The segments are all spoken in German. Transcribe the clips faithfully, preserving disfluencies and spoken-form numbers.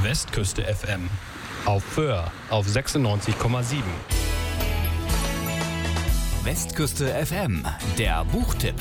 Westküste F M. Auf Föhr auf sechsundneunzig Komma sieben. Westküste F M, der Buchtipp.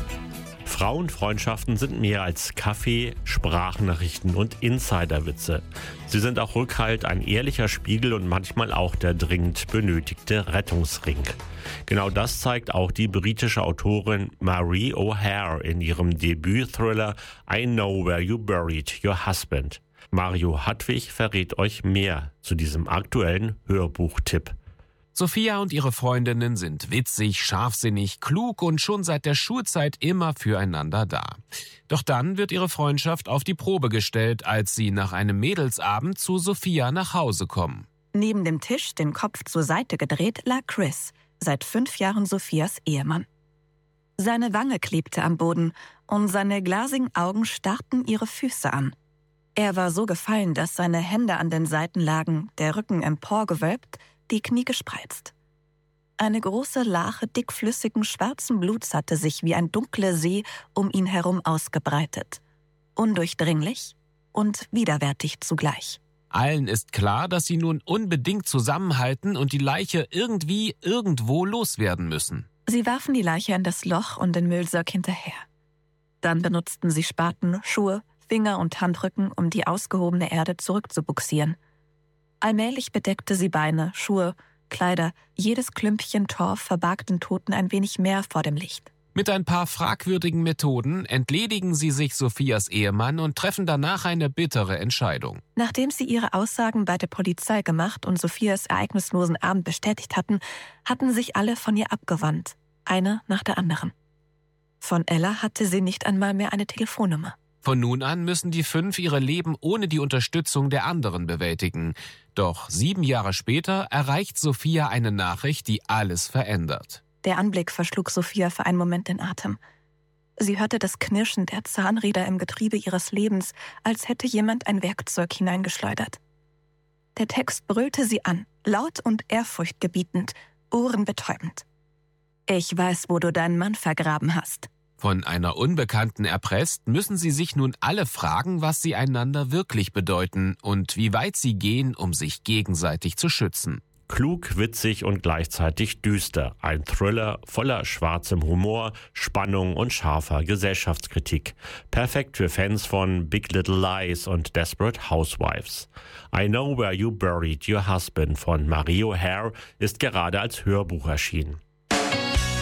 Frauenfreundschaften sind mehr als Kaffee, Sprachnachrichten und Insiderwitze. Sie sind auch Rückhalt, ein ehrlicher Spiegel und manchmal auch der dringend benötigte Rettungsring. Genau das zeigt auch die britische Autorin Marie O'Hare in ihrem Debüt-Thriller I Know Where You Buried Your Husband. Mario Hadwig verrät euch mehr zu diesem aktuellen Hörbuchtipp. Sophia und ihre Freundinnen sind witzig, scharfsinnig, klug und schon seit der Schulzeit immer füreinander da. Doch dann wird ihre Freundschaft auf die Probe gestellt, als sie nach einem Mädelsabend zu Sophia nach Hause kommen. Neben dem Tisch, den Kopf zur Seite gedreht, lag Chris, seit fünf Jahren Sophias Ehemann. Seine Wange klebte am Boden und seine glasigen Augen starrten ihre Füße an. Er war so gefallen, dass seine Hände an den Seiten lagen, der Rücken emporgewölbt, die Knie gespreizt. Eine große Lache dickflüssigen schwarzen Bluts hatte sich wie ein dunkler See um ihn herum ausgebreitet. Undurchdringlich und widerwärtig zugleich. Allen ist klar, dass sie nun unbedingt zusammenhalten und die Leiche irgendwie irgendwo loswerden müssen. Sie warfen die Leiche in das Loch und den Müllsack hinterher. Dann benutzten sie Spaten, Schuhe, Finger und Handrücken, um die ausgehobene Erde zurückzubuxieren. Allmählich bedeckte sie Beine, Schuhe, Kleider, jedes Klümpchen Torf verbarg den Toten ein wenig mehr vor dem Licht. Mit ein paar fragwürdigen Methoden entledigen sie sich Sophias Ehemann und treffen danach eine bittere Entscheidung. Nachdem sie ihre Aussagen bei der Polizei gemacht und Sophias ereignislosen Abend bestätigt hatten, hatten sich alle von ihr abgewandt, eine nach der anderen. Von Ella hatte sie nicht einmal mehr eine Telefonnummer. Von nun an müssen die fünf ihre Leben ohne die Unterstützung der anderen bewältigen. Doch sieben Jahre später erreicht Sophia eine Nachricht, die alles verändert. Der Anblick verschlug Sophia für einen Moment den Atem. Sie hörte das Knirschen der Zahnräder im Getriebe ihres Lebens, als hätte jemand ein Werkzeug hineingeschleudert. Der Text brüllte sie an, laut und ehrfurchtgebietend, ohrenbetäubend. Ich weiß, wo du deinen Mann vergraben hast. Von einer Unbekannten erpresst, müssen sie sich nun alle fragen, was sie einander wirklich bedeuten und wie weit sie gehen, um sich gegenseitig zu schützen. Klug, witzig und gleichzeitig düster. Ein Thriller voller schwarzem Humor, Spannung und scharfer Gesellschaftskritik. Perfekt für Fans von Big Little Lies und Desperate Housewives. I Know Where You Buried Your Husband von Marie O'Hare ist gerade als Hörbuch erschienen.